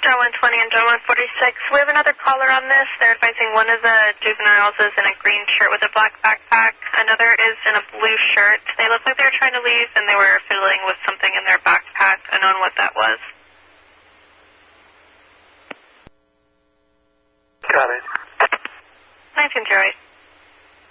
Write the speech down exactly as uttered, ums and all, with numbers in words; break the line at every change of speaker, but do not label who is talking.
Star one twenty and John one forty-six. We have another caller on this. They're advising one of the juveniles is in a green shirt with a black backpack. Another is in a blue shirt. They look like they were trying to leave, and they were fiddling with something in their backpack. Unknown what that was.
Got it.
nineteen oh eight.